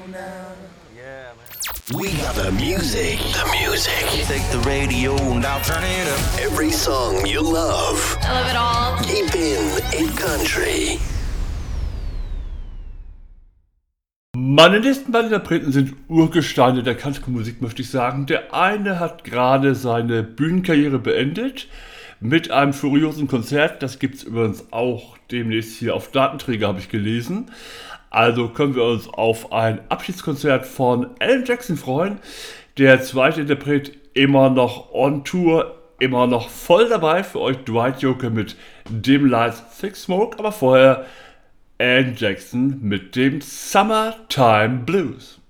We got the music. Take the radio now, turn it up. Every song you love. I love it all. Keeping it country. Meine nächsten beiden Interpreten sind Urgesteine der Country-Musik, möchte ich sagen. Der eine hat gerade seine Bühnenkarriere beendet mit einem furiosen Konzert. Das gibt es übrigens auch demnächst hier auf Datenträger, habe ich gelesen. Also können wir uns auf ein Abschiedskonzert von Alan Jackson freuen. Der zweite Interpret immer noch on Tour, immer noch voll dabei. Für euch Dwight Yoakam mit Dim Lights, Thick Smoke, aber vorher Alan Jackson mit dem Summertime Blues.